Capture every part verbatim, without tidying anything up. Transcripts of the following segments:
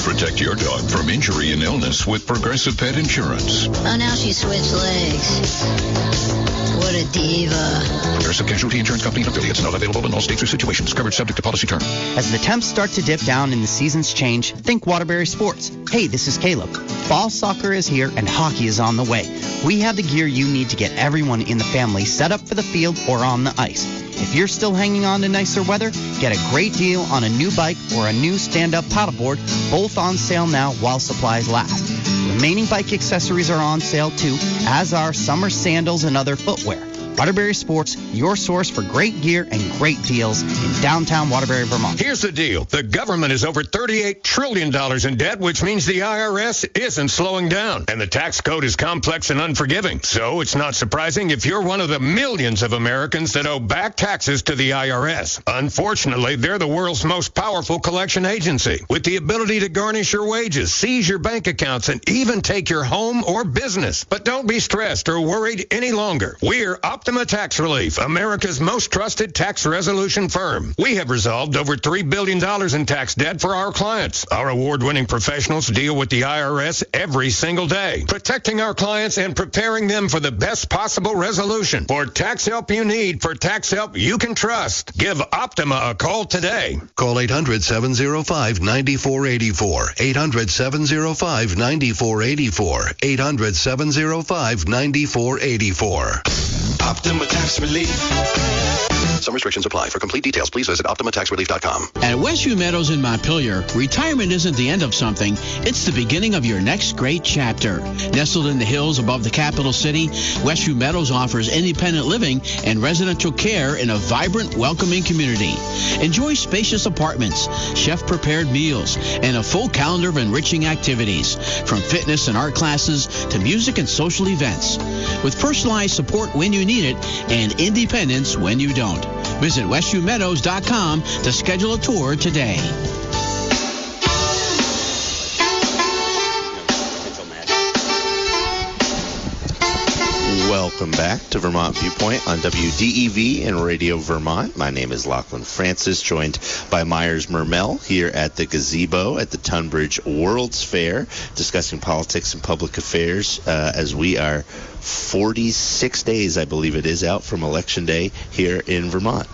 Protect your dog from injury and illness with Progressive Pet Insurance. Oh, now she switched legs. What a diva. Progressive Casualty Insurance Company and affiliates, not available in all states or situations. Coverage subject to policy term. As the temps start to dip down and the seasons change, think Waterbury Sports. Hey, this is Caleb. Fall soccer is here and hockey is on the way. We have the gear you need to get everyone in the family set up for the field or on the ice. If you're still hanging on to nicer weather, get a great deal on a new bike or a new stand-up paddleboard, both on sale now while supplies last. Remaining bike accessories are on sale too, as are summer sandals and other footwear. Waterbury Sports, your source for great gear and great deals in downtown Waterbury, Vermont. Here's the deal. The government is over thirty-eight trillion dollars in debt, which means the I R S isn't slowing down. And the tax code is complex and unforgiving. So it's not surprising if you're one of the millions of Americans that owe back taxes to the I R S. Unfortunately, they're the world's most powerful collection agency, with the ability to garnish your wages, seize your bank accounts, and even take your home or business. But don't be stressed or worried any longer. We're Optima Tax Relief, America's most trusted tax resolution firm. We have resolved over three billion dollars in tax debt for our clients. Our award-winning professionals deal with the I R S every single day, protecting our clients and preparing them for the best possible resolution. For tax help you need, for tax help you can trust, give Optima a call today. Call eight hundred, seven oh five, nine four eight four. eight hundred, seven oh five, nine four eight four. eight hundred, seven oh five, nine four eight four. Optima Tax Relief. Some restrictions apply. For complete details, please visit optima tax relief dot com. At Westview Meadows in Montpelier, retirement isn't the end of something. It's the beginning of your next great chapter. Nestled in the hills above the capital city, Westview Meadows offers independent living and residential care in a vibrant, welcoming community. Enjoy spacious apartments, chef-prepared meals, and a full calendar of enriching activities, from fitness and art classes to music and social events. With personalized support when you need it and independence when you don't. Visit westview meadows dot com to schedule a tour today. Welcome back to Vermont Viewpoint on W D E V and Radio Vermont. My name is Lachlan Francis, joined by Myers Mermel here at the Gazebo at the Tunbridge World's Fair, discussing politics and public affairs uh, as we are forty-six days, I believe it is, out from Election Day here in Vermont.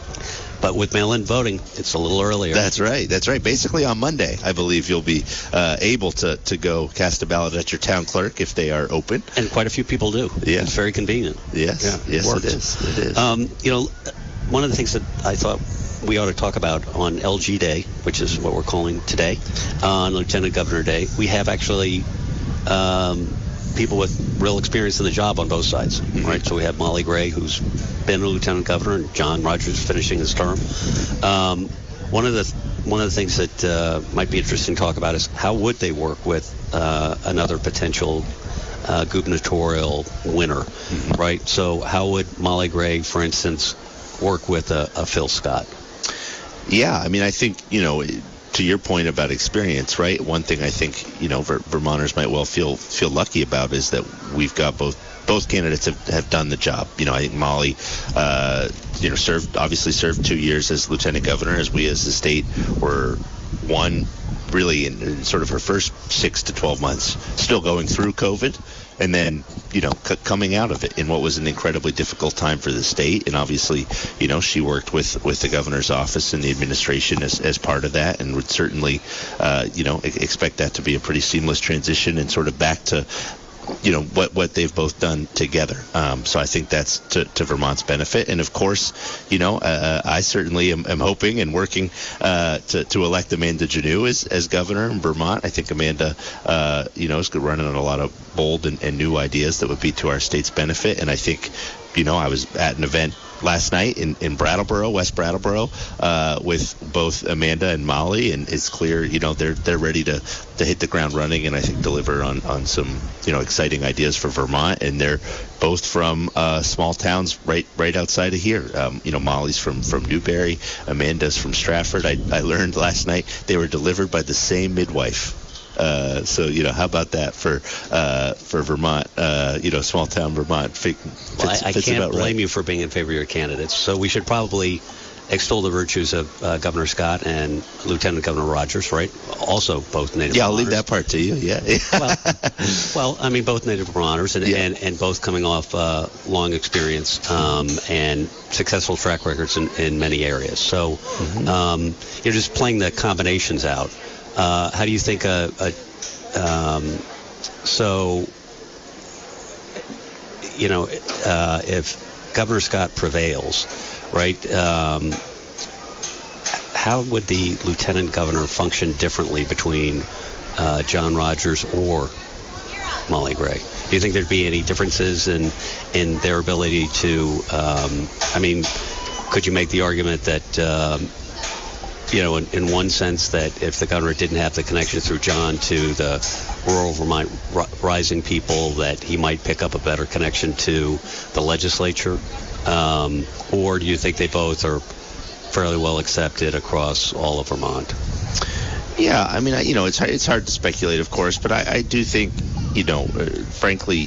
But with mail-in voting, it's a little earlier. That's right. That's right. Basically on Monday, I believe you'll be uh, able to, to go cast a ballot at your town clerk if they are open. And quite a few people do. Yeah. It's very convenient. Yes. Yeah, yes, it, it is. It is. Um, you know, one of the things that I thought we ought to talk about on L G Day, which is what we're calling today, uh, on Lieutenant Governor Day, we have actually um, people with real experience in the job on both sides, mm-hmm. right? So we have Molly Gray, who's been a lieutenant governor, and John Rogers finishing his term. Um, one of the one of the things that uh, might be interesting to talk about is how would they work with uh, another potential uh, gubernatorial winner, mm-hmm. right? So how would Molly Gray, for instance, work with a, a Phil Scott? Yeah, I mean, I think, you know, to your point about experience, right? One thing I think, you know, Ver- Vermonters might well feel feel lucky about is that we've got both both candidates have, have done the job. You know, I think Molly, uh, you know, served obviously served two years as lieutenant governor, as we as the state were one really in, in sort of her first six to twelve months, still going through COVID. And then, you know, c- coming out of it in what was an incredibly difficult time for the state. And obviously, you know, she worked with, with the governor's office and the administration as, as part of that, and would certainly, uh, you know, e- expect that to be a pretty seamless transition and sort of back to, you know, what, what they've both done together. Um, so I think that's to, to Vermont's benefit. And, of course, you know, uh, I certainly am, am hoping and working uh, to, to elect Amanda Janneau as, as governor in Vermont. I think Amanda, uh, you know, is running on a lot of bold and, and new ideas that would be to our state's benefit. And I think, you know, I was at an event last night in, in Brattleboro, West Brattleboro, uh, with both Amanda and Molly, and it's clear, you know, they're they're ready to, to hit the ground running and I think deliver on, on some, you know, exciting ideas for Vermont. And they're both from uh, small towns right right outside of here. Um, you know, Molly's from, from Newberry, Amanda's from Stratford. I, I learned last night they were delivered by the same midwife. Uh, so, you know, how about that for uh, for Vermont, uh, you know, small town Vermont? Fits, well, I, I fits can't about blame right. you for being in favor of your candidates. So we should probably extol the virtues of uh, Governor Scott and Lieutenant Governor Rogers, right? Also both native Yeah, I'll Vermonters. leave that part to you, yeah. well, well, I mean, both native Vermonters and, Yeah. and, and both coming off uh, long experience um, and successful track records in, in many areas. So Mm-hmm. um, you're just playing the combinations out. Uh, how do you think a, a um, so, you know, uh, if Governor Scott prevails, right, um, how would the lieutenant governor function differently between uh, John Rogers or Molly Gray? Do you think there'd be any differences in in their ability to, um, I mean, could you make the argument that, um, you know, in, in one sense that if the governor didn't have the connection through John to the rural Vermont r- rising people, that he might pick up a better connection to the legislature? Um, or do you think they both are fairly well accepted across all of Vermont? Yeah, I mean, I, you know, it's hard, it's hard to speculate, of course, but I, I do think, you know, uh, frankly,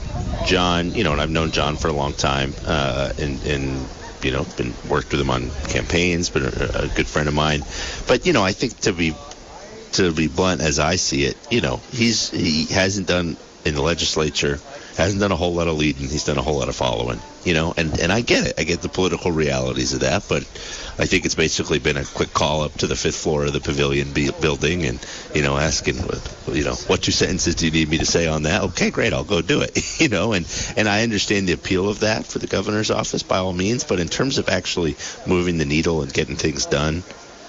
John, you know, and I've known John for a long time, uh, and, and you know, been worked with him on campaigns, been a, a good friend of mine. But, you know, I think to be to be blunt, as I see it, you know, he's he hasn't done in the legislature, hasn't done a whole lot of leading. He's done a whole lot of following, you know, and, and I get it. I get the political realities of that, but I think it's basically been a quick call up to the fifth floor of the Pavilion b- building and, you know, asking, you know, what two sentences do you need me to say on that? Okay, great, I'll go do it, you know, and, and I understand the appeal of that for the governor's office by all means, but in terms of actually moving the needle and getting things done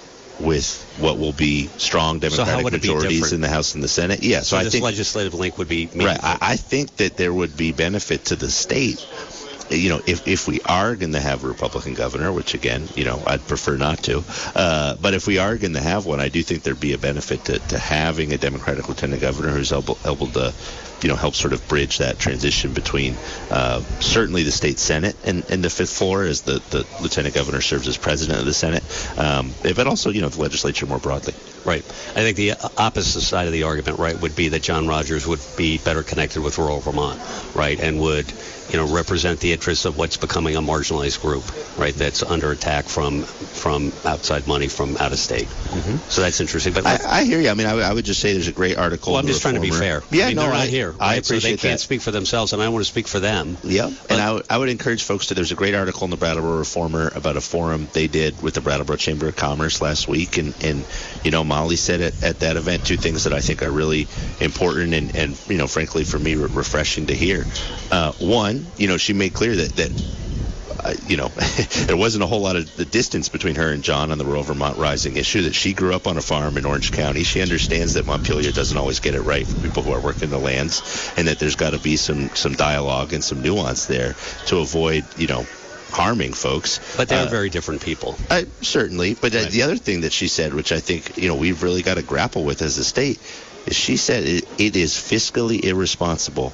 with what will be strong Democratic so majorities in the House and the Senate. Yeah, so, so I this think legislative link would be meaningful. right. I, I think that there would be benefit to the state. You know, if if we are going to have a Republican governor, which again, you know, I'd prefer not to, uh, but if we are going to have one, I do think there'd be a benefit to, to having a Democratic lieutenant governor who's able, able to, you know, help sort of bridge that transition between uh, certainly the state Senate and, and the fifth floor, as the, the lieutenant governor serves as president of the Senate, um, but also, you know, the legislature more broadly. Right. I think the opposite side of the argument, right, would be that John Rogers would be better connected with rural Vermont, right, and would, you know, represent the interests of what's becoming a marginalized group, right, that's under attack from from outside money from out of state. Mm-hmm. So that's interesting. But I, I hear you. I mean, I, w- I would just say there's a great article. Well, I'm in the just trying to be Reformer. fair. Yeah, I mean, no, they're I, not here. I Right? appreciate so they can't that. speak for themselves, and I want to speak for them. Yeah, But- and I, w- I would encourage folks to. There's a great article in the Brattleboro Reformer about a forum they did with the Brattleboro Chamber of Commerce last week, and, and you know, Molly said at, at that event two things that I think are really important and, and you know, frankly, for me, re- refreshing to hear. Uh, one, you know, she made clear that that. Uh, you know, there wasn't a whole lot of the distance between her and John on the rural Vermont rising issue, that she grew up on a farm in Orange County. She understands that Montpelier doesn't always get it right for people who are working the lands, and that there's got to be some, some dialogue and some nuance there to avoid, you know, harming folks. But they're uh, very different people. I, certainly. But uh, Right. the other thing that she said, which I think, you know, we've really got to grapple with as a state, is she said it, it is fiscally irresponsible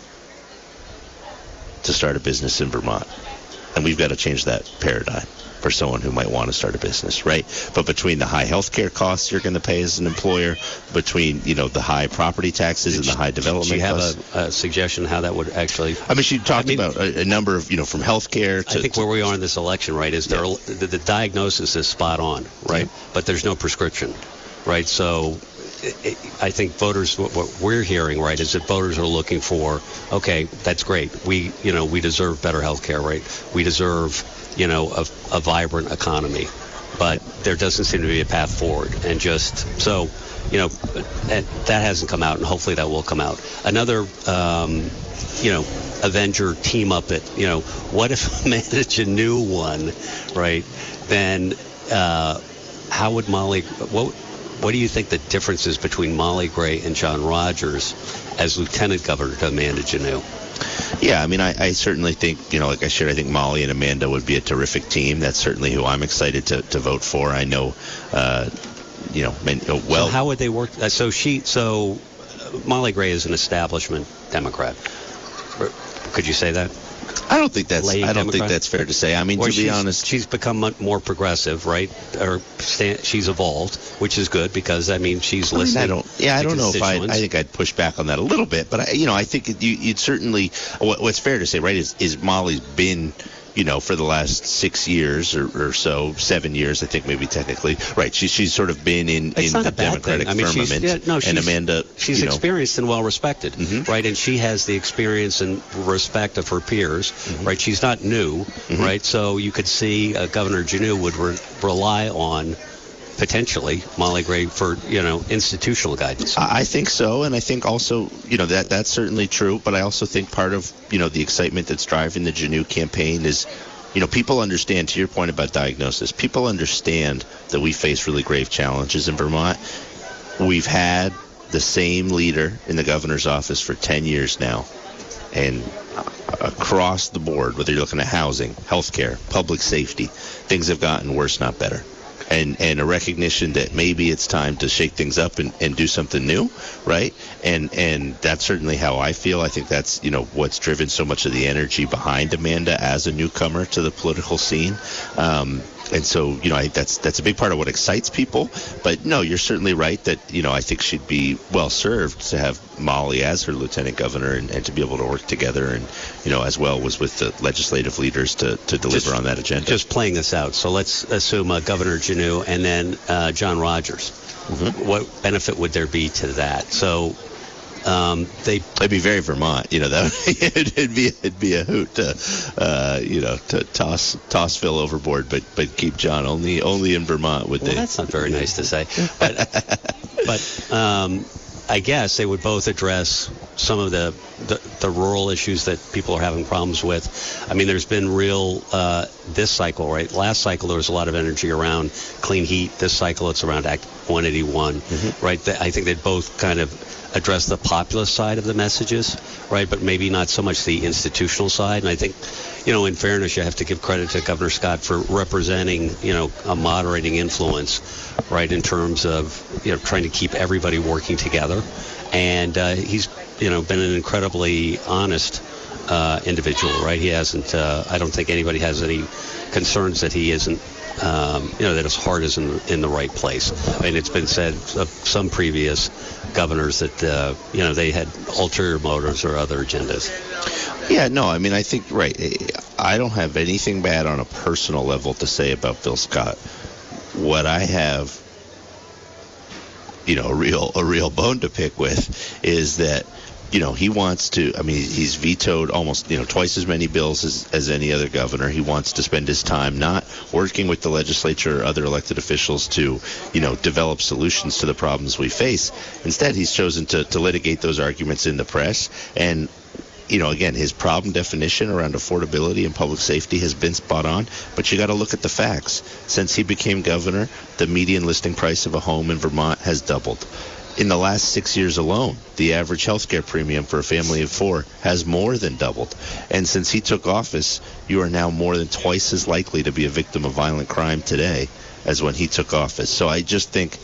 to start a business in Vermont. And we've got to change that paradigm for someone who might want to start a business, right? But between the high health care costs you're going to pay as an employer, between, you know, the high property taxes and the high development Do you have costs. a, a suggestion how that would actually... I mean, she talked I mean- about a, a number of, you know, from health care to... I think where we are in this election, right, is there are, the, the diagnosis is spot on, right? But there's no prescription, right? So it, it, I think voters, what, what we're hearing, right, is that voters are looking for, okay, that's great. We, you know, we deserve better health care, right? We deserve, you know, a, a vibrant economy. But there doesn't seem to be a path forward. And just so, you know, that, that hasn't come out, and hopefully that will come out. Another, um, you know, Avenger team up it, you know, what if Managinu won, right? Then uh, how would Molly, what, what do you think the difference is between Molly Gray and John Rogers as Lieutenant Governor to Managinu? Yeah, I mean, I, I certainly think, you know, like I shared, I think Molly and Amanda would be a terrific team. That's certainly who I'm excited to, to vote for. I know, uh, you know, man, you know, well. So how would they work? Uh, so she, so uh, Molly Gray is an establishment Democrat. Could you say that? I don't think that's. Lay I don't Democrat? think that's fair to say. I mean, Or to be she's- honest, she's become much more progressive, right? Or sta- she's evolved, which is good because I mean she's I mean, listening. I don't. Yeah, I to don't know if I. I constituents. think I'd push back on that a little bit, but I, you know, I think you, you'd certainly. What, what's fair to say, right, is is Molly's been you know, for the last six years or, or so, seven years, I think maybe technically. Right. She, she's sort of been in, in the Democratic I mean, firmament. Yeah, no, and Amanda, she's you know, experienced and well respected, mm-hmm. right? And she has the experience and respect of her peers, mm-hmm. right? She's not new, mm-hmm. right? So you could see uh, Governor Janu would re- rely on potentially Molly Gray for, you know, institutional guidance. I think so, and I think also, you know, that that's certainly true, but I also think part of, you know, the excitement that's driving the Janu campaign is, you know, people understand, to your point about diagnosis, people understand that we face really grave challenges in Vermont. We've had the same leader in the governor's office for ten years now, and across the board, whether you're looking at housing, healthcare, public safety, things have gotten worse, not better. And and a recognition that maybe it's time to shake things up and, and do something new, right? And and that's certainly how I feel. I think that's, you know, what's driven so much of the energy behind Amanda as a newcomer to the political scene. Um, and so, you know, I think that's that's a big part of what excites people. But no, you're certainly right that, you know, I think she'd be well served to have Molly as her lieutenant governor and, and to be able to work together and, you know, as well was with the legislative leaders to, to deliver just, on that agenda. Just playing this out. So let's assume uh, Governor Janu and then uh, John Rogers. Mm-hmm. What benefit would there be to that? So um, they it'd be very Vermont, you know. That it'd be it'd be a hoot to, uh, you know, to toss toss Phil overboard, but but keep John only only in Vermont. Would well, they? That's not very nice to say, but but um, I guess they would both address some of the, the the rural issues that people are having problems with. I mean, there's been real uh, this cycle, right? Last cycle there was a lot of energy around clean heat. This cycle it's around Act one eighty-one, mm-hmm. right? I think they both kind of address the populist side of the messages, right? But maybe not so much the institutional side. And I think, you know, in fairness, you have to give credit to Governor Scott for representing, you know, a moderating influence, right, in terms of, you know, trying to keep everybody working together. And uh, he's, you know, been an incredibly honest uh, individual, right? He hasn't, uh, I don't think anybody has any concerns that he isn't, um, you know, that his heart is in, in the right place. I mean, it's been said of some previous governors that, uh, you know, they had ulterior motives or other agendas. Yeah, no, I mean, I think, right, I don't have anything bad on a personal level to say about Bill Scott. What I have, you know, a real a real bone to pick with is that, you know, he wants to, I mean, he's vetoed almost, you know, twice as many bills as, as any other governor. He wants to spend his time not working with the legislature or other elected officials to, you know, develop solutions to the problems we face. Instead, he's chosen to, to litigate those arguments in the press. And, you know, again, his problem definition around affordability and public safety has been spot on, but you got to look at the facts. Since he became governor, the median listing price of a home in Vermont has doubled. In the last six years alone, the average health care premium for a family of four has more than doubled. And since he took office, you are now more than twice as likely to be a victim of violent crime today as when he took office. So I just think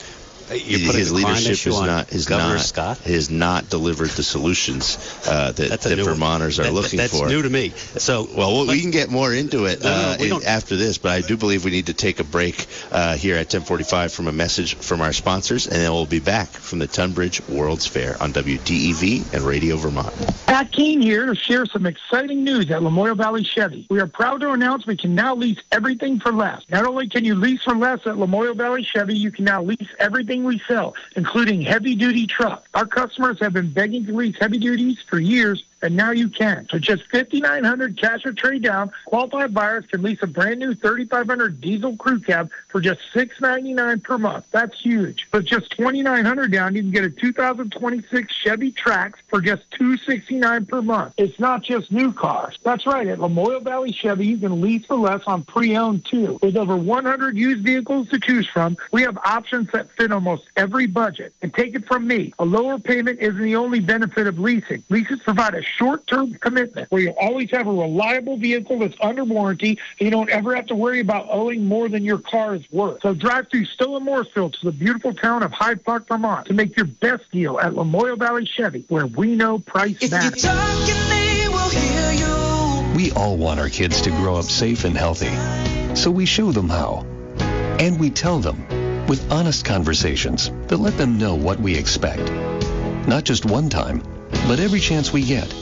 his leadership is not is Governor not Scott? has not delivered the solutions uh, that, that Vermonters are that, looking that's for. That's new to me. So well, we can get more into it no, no, uh, in, after this, but I do believe we need to take a break uh, here at ten forty-five from a message from our sponsors, and then we'll be back from the Tunbridge World's Fair on W D E V and Radio Vermont. Pat Keene here to share some exciting news at Lamoille Valley Chevy. We are proud to announce we can now lease everything for less. Not only can you lease for less at Lamoille Valley Chevy, you can now lease everything we sell, including heavy-duty trucks. Our customers have been begging to lease heavy duties for years, and now you can. For just five thousand nine hundred dollars cash or trade down, qualified buyers can lease a brand new three thousand five hundred dollars diesel crew cab for just six hundred ninety-nine dollars per month. That's huge. With just two thousand nine hundred dollars down, you can get a two thousand twenty-six Chevy Trax for just two hundred sixty-nine dollars per month. It's not just new cars. That's right. At Lamoille Valley Chevy, you can lease for less on pre-owned too. With over one hundred used vehicles to choose from, we have options that fit almost every budget. And take it from me, a lower payment isn't the only benefit of leasing. Leases provide a short-term commitment where you always have a reliable vehicle that's under warranty, and you don't ever have to worry about owing more than your car is worth. So drive through Stowe and Mooresville to the beautiful town of Hyde Park, Vermont to make your best deal at Lamoille Valley Chevy, where we know price If matters. you talk, they will hear you. We all want our kids to grow up safe and healthy, so we show them how. And we tell them with honest conversations that let them know what we expect. Not just one time, but every chance we get.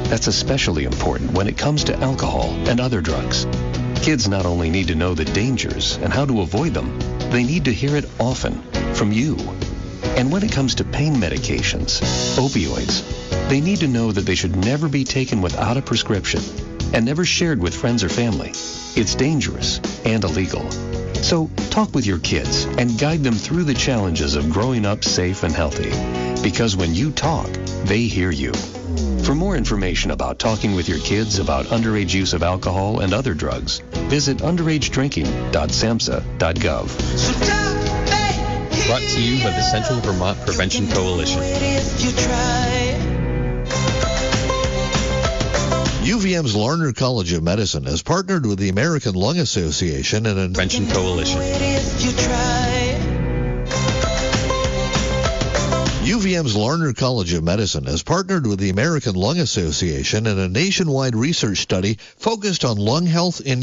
That's especially important when it comes to alcohol and other drugs. Kids not only need to know the dangers and how to avoid them, they need to hear it often from you. And when it comes to pain medications, opioids, they need to know that they should never be taken without a prescription and never shared with friends or family. It's dangerous and illegal. So talk with your kids and guide them through the challenges of growing up safe and healthy. Because when you talk, they hear you. For more information about talking with your kids about underage use of alcohol and other drugs, visit underage drinking dot samhsa dot gov. Brought to you by the Central Vermont Prevention Coalition. U V M's Larner College of Medicine has partnered with the American Lung Association and a Prevention Coalition. U V M's Larner College of Medicine has partnered with the American Lung Association in a nationwide research study focused on lung health in